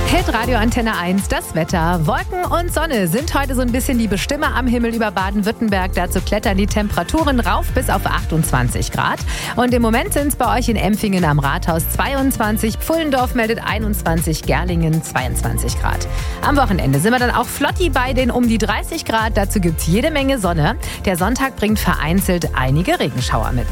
Hitradio Antenne 1, das Wetter. Wolken und Sonne sind heute so ein bisschen die Bestimmer am Himmel über Baden-Württemberg. Dazu klettern die Temperaturen rauf bis auf 28 Grad. Und im Moment sind es bei euch in Empfingen am Rathaus 22, Pfullendorf meldet 21, Gerlingen 22 Grad. Am Wochenende sind wir dann auch flotti bei den um die 30 Grad. Dazu gibt es jede Menge Sonne. Der Sonntag bringt vereinzelt einige Regenschauer mit.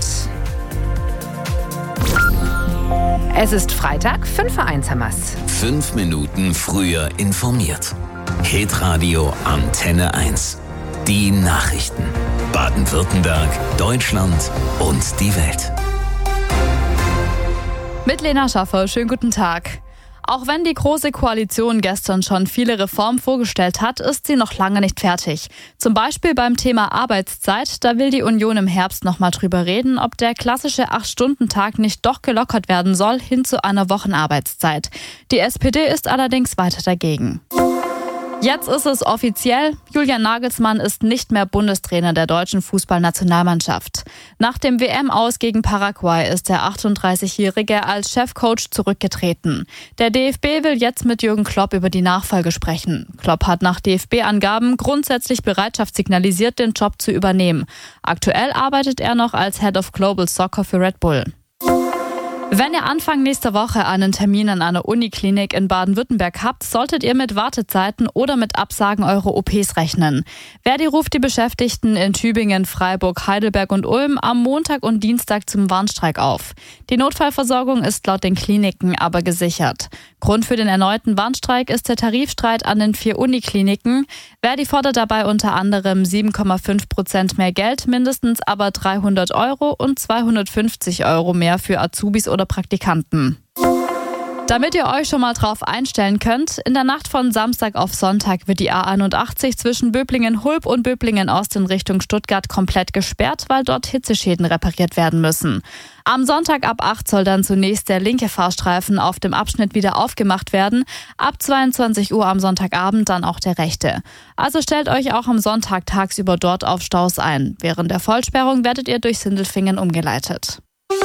Es ist Freitag, 5:01 haben wir's. 5 Minuten früher informiert. Hitradio Antenne 1. Die Nachrichten. Baden-Württemberg, Deutschland und die Welt. Mit Lena Schaffer, schönen guten Tag. Auch wenn die Große Koalition gestern schon viele Reformen vorgestellt hat, ist sie noch lange nicht fertig. Zum Beispiel beim Thema Arbeitszeit, da will die Union im Herbst nochmal drüber reden, ob der klassische 8-Stunden-Tag nicht doch gelockert werden soll hin zu einer Wochenarbeitszeit. Die SPD ist allerdings weiter dagegen. Jetzt ist es offiziell, Julian Nagelsmann ist nicht mehr Bundestrainer der deutschen Fußballnationalmannschaft. Nach dem WM-Aus gegen Paraguay ist der 38-Jährige als Chefcoach zurückgetreten. Der DFB will jetzt mit Jürgen Klopp über die Nachfolge sprechen. Klopp hat nach DFB-Angaben grundsätzlich Bereitschaft signalisiert, den Job zu übernehmen. Aktuell arbeitet er noch als Head of Global Soccer für Red Bull. Wenn ihr Anfang nächster Woche einen Termin an einer Uniklinik in Baden-Württemberg habt, solltet ihr mit Wartezeiten oder mit Absagen eurer OPs rechnen. Verdi ruft die Beschäftigten in Tübingen, Freiburg, Heidelberg und Ulm am Montag und Dienstag zum Warnstreik auf. Die Notfallversorgung ist laut den Kliniken aber gesichert. Grund für den erneuten Warnstreik ist der Tarifstreit an den 4 Unikliniken. Verdi fordert dabei unter anderem 7,5% mehr Geld, mindestens aber 300 € und 250 € mehr für Azubis oder Praktikanten. Damit ihr euch schon mal drauf einstellen könnt, in der Nacht von Samstag auf Sonntag wird die A81 zwischen Böblingen-Hulb und Böblingen-Ost in Richtung Stuttgart komplett gesperrt, weil dort Hitzeschäden repariert werden müssen. Am Sonntag ab 8 soll dann zunächst der linke Fahrstreifen auf dem Abschnitt wieder aufgemacht werden. Ab 22 Uhr am Sonntagabend dann auch der rechte. Also stellt euch auch am Sonntag tagsüber dort auf Staus ein. Während der Vollsperrung werdet ihr durch Sindelfingen umgeleitet.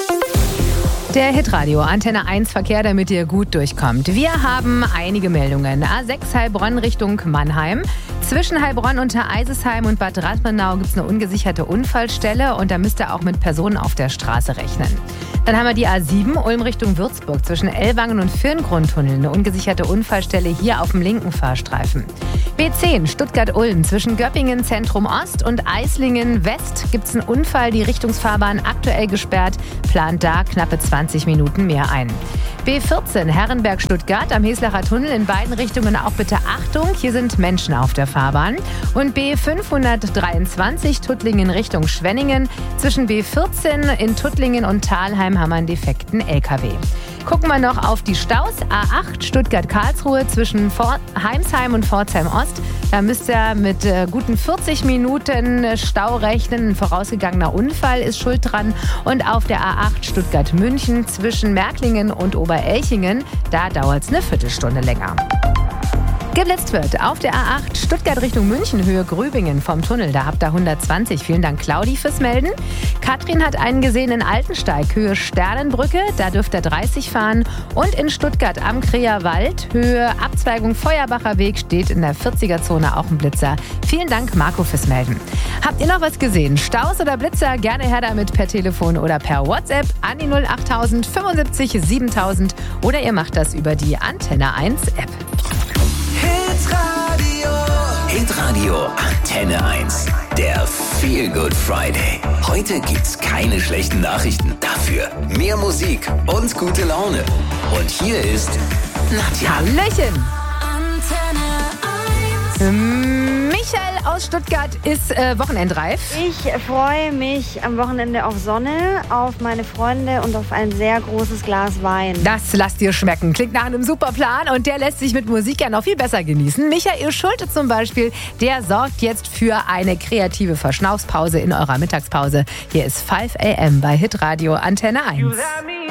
Der Hitradio Antenne 1 Verkehr, damit ihr gut durchkommt. Wir haben einige Meldungen. A6 Heilbronn Richtung Mannheim. Zwischen Heilbronn und Eisesheim und Bad Radmenau gibt es eine ungesicherte Unfallstelle und da müsst ihr auch mit Personen auf der Straße rechnen. Dann haben wir die A7 Ulm Richtung Würzburg zwischen Ellwangen und Firngrundtunnel. Eine ungesicherte Unfallstelle hier auf dem linken Fahrstreifen. B10 Stuttgart-Ulm zwischen Göppingen Zentrum Ost und Eislingen West gibt es einen Unfall. Die Richtungsfahrbahn aktuell gesperrt. Plant da knappe 20 Minuten mehr ein. B14 Herrenberg-Stuttgart am Heslacher Tunnel in beiden Richtungen auch bitte Achtung, hier sind Menschen auf der Fahrbahn. Und B523 Tuttlingen Richtung Schwenningen. Zwischen B14 in Tuttlingen und Thalheim haben wir einen defekten LKW. Gucken wir noch auf die Staus. A8 Stuttgart-Karlsruhe zwischen Heimsheim und Pforzheim-Ost. Da müsst ihr mit guten 40 Minuten Stau rechnen. Ein vorausgegangener Unfall ist schuld dran. Und auf der A8 Stuttgart-München zwischen Märklingen und Oberelchingen, da dauert es eine Viertelstunde länger. Geblitzt wird auf der A8 Stuttgart Richtung München, Höhe Grübingen vom Tunnel. Da habt ihr 120. Vielen Dank, Claudi, fürs Melden. Katrin hat einen gesehen in Altensteig, Höhe Sternenbrücke. Da dürft ihr 30 fahren. Und in Stuttgart am Kreerwald, Höhe Abzweigung Feuerbacher Weg, steht in der 40er-Zone auch ein Blitzer. Vielen Dank, Marco, fürs Melden. Habt ihr noch was gesehen? Staus oder Blitzer? Gerne her damit per Telefon oder per WhatsApp an die 08000 75 7000 oder ihr macht das über die Antenne 1 App. Hitradio Antenne 1. Der Feel Good Friday. Heute gibt's keine schlechten Nachrichten. Dafür mehr Musik und gute Laune. Und hier ist Nadja. Hallöchen. Michael aus Stuttgart ist wochenendreif. Ich freue mich am Wochenende auf Sonne, auf meine Freunde und auf ein sehr großes Glas Wein. Das lasst dir schmecken. Klingt nach einem super Plan und der lässt sich mit Musik ja noch viel besser genießen. Michael Schulte zum Beispiel, der sorgt jetzt für eine kreative Verschnaufspause in eurer Mittagspause. Hier ist 5 AM bei Hitradio Antenne 1.